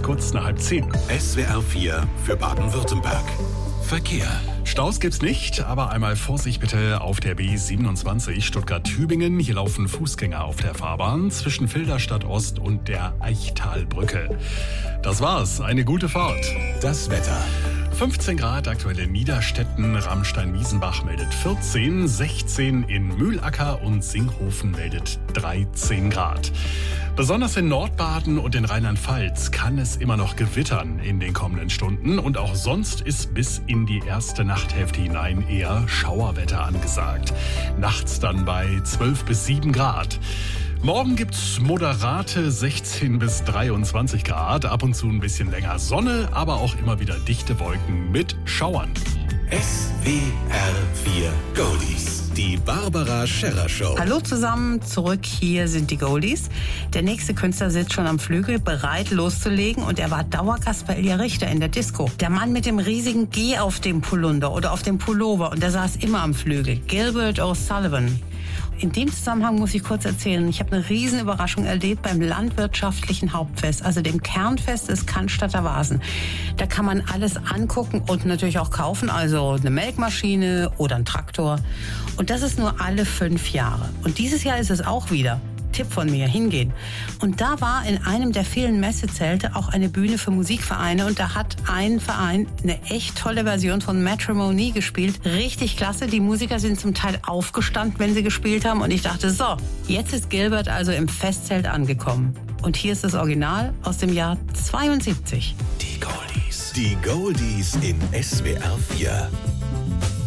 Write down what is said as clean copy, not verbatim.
kurz nach 9:30. SWR 4 für Baden-Württemberg. Verkehr. Staus gibt's nicht, aber einmal Vorsicht bitte auf der B27 Stuttgart-Tübingen. Hier laufen Fußgänger auf der Fahrbahn zwischen Filderstadt Ost und der Eichtalbrücke. Das war's, eine gute Fahrt. Das Wetter. 15 Grad aktuell in Niederstetten, Ramstein-Wiesenbach meldet 14, 16 in Mühlacker und Singhofen meldet 13 Grad. Besonders in Nordbaden und in Rheinland-Pfalz kann es immer noch gewittern in den kommenden Stunden und auch sonst ist bis in die erste Nachthälfte hinein eher Schauerwetter angesagt. Nachts dann bei 12 bis 7 Grad. Morgen gibt's moderate 16 bis 23 Grad, ab und zu ein bisschen länger Sonne, aber auch immer wieder dichte Wolken mit Schauern. SWR 4 Goldies. Die Barbara Scherrer Show. Hallo zusammen, zurück, hier sind die Goldies. Der nächste Künstler sitzt schon am Flügel, bereit loszulegen und er war Dauergast bei Ilja Richter in der Disco. Der Mann mit dem riesigen G auf dem Polunder oder auf dem Pullover und der saß immer am Flügel, Gilbert O'Sullivan. In dem Zusammenhang muss ich kurz erzählen, ich habe eine riesen Überraschung erlebt beim landwirtschaftlichen Hauptfest, also dem Kernfest des Cannstatter Vasen. Da kann man alles angucken und natürlich auch kaufen, also eine Melkmaschine oder ein Traktor. Und das ist nur alle 5 Jahre. Und dieses Jahr ist es auch wieder. Tipp von mir, hingehen. Und da war in einem der vielen Messezelte auch eine Bühne für Musikvereine und da hat ein Verein eine echt tolle Version von Matrimony gespielt. Richtig klasse, die Musiker sind zum Teil aufgestanden, wenn sie gespielt haben und ich dachte, so, jetzt ist Gilbert also im Festzelt angekommen. Und hier ist das Original aus dem Jahr 72. Die Goldies. Die Goldies in SWR 4.